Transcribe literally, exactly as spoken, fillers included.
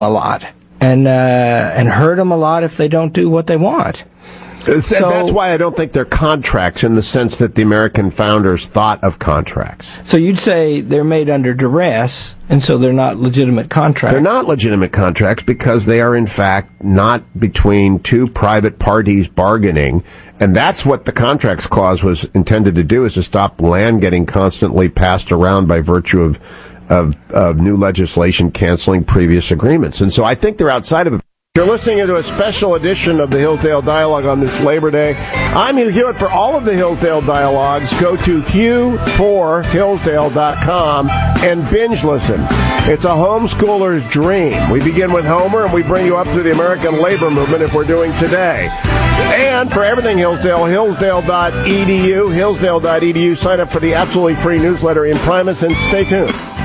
a lot and uh, and hurt them a lot if they don't do what they want. So, that's why I don't think they're contracts in the sense that the American founders thought of contracts. So you'd say they're made under duress, and so they're not legitimate contracts. They're not legitimate contracts because they are, in fact, not between two private parties bargaining, and that's what the Contracts Clause was intended to do, is to stop land getting constantly passed around by virtue of, of, of new legislation canceling previous agreements. And so I think they're outside of it. You're listening to a special edition of the Hillsdale Dialogue on this Labor Day. I'm Hugh Hewitt. For all of the Hillsdale Dialogues, go to hugh for hillsdale dot com and binge listen. It's a homeschooler's dream. We begin with Homer, and we bring you up to the American labor movement if we're doing today. And for everything Hillsdale, hillsdale dot e d u, hillsdale dot e d u. Sign up for the absolutely free newsletter in Primus, and stay tuned.